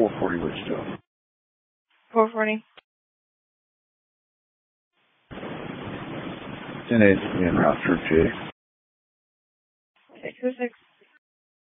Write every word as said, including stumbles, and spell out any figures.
four forty Ridgedale. four forty. ten eight in Route J. six oh six.